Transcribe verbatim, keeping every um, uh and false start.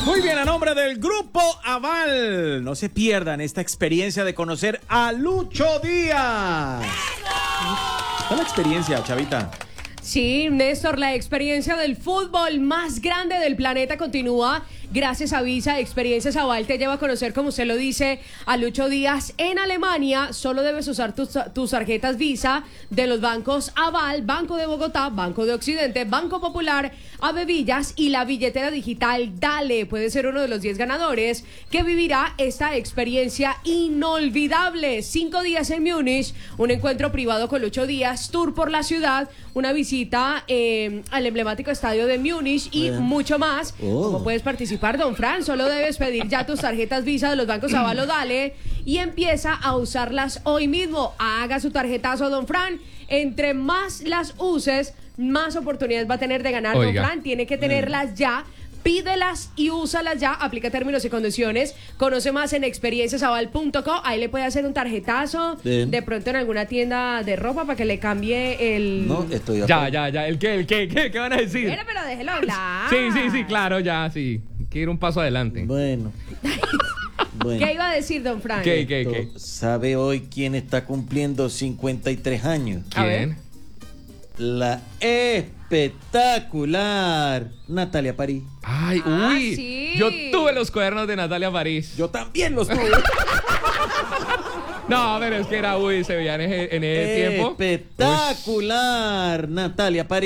Muy bien, a nombre del Grupo Aval, no se pierdan esta experiencia de conocer a Lucho Díaz. ¿Cuál es la experiencia, Chavita? Sí, Néstor, la experiencia del fútbol más grande del planeta continúa. Gracias a Visa, Experiencias Aval te lleva a conocer, como usted lo dice, a Lucho Díaz en Alemania. Solo debes usar tus, tus tarjetas Visa de los bancos Aval, Banco de Bogotá, Banco de Occidente, Banco Popular, Avevillas y la billetera digital Dale. Puede ser uno de los diez ganadores que vivirá esta experiencia inolvidable. Cinco días en Múnich, un encuentro privado con Lucho Díaz, tour por la ciudad, una visita eh, al emblemático estadio de Múnich y Bien. mucho más. Oh. ¿Cómo puedes participar, don Fran? Solo debes pedir ya tus tarjetas Visa de los bancos Aval o Dale y empieza a usarlas hoy mismo. Haga su tarjetazo, don Fran. Entre más las uses, más oportunidades va a tener de ganar. Oiga. Don Fran tiene que tenerlas ya. Pídelas y úsalas ya, aplica términos y condiciones. Conoce más en experiencias aval punto co. Ahí le puede hacer un tarjetazo. Bien. De pronto en alguna tienda de ropa para que le cambie el... No, estoy de Ya, acuerdo. ya, ya. ¿El qué? ¿El qué? ¿Qué, ¿Qué van a decir? Mira, pero déjelo hablar. Sí, sí, sí, claro, ya, sí. Quiero ir un paso adelante. Bueno. Bueno. ¿Qué iba a decir, don Frank? ¿Qué, qué, qué? ¿Sabe hoy quién está cumpliendo cincuenta y tres años? A ver. ¿Quién? La espectacular Natalia París. Ay, Ah, uy. sí. Yo tuve los cuadernos de Natalia París. Yo también los tuve. No, pero es que era, uy, se veían en ese, en ese tiempo. Espectacular Natalia París.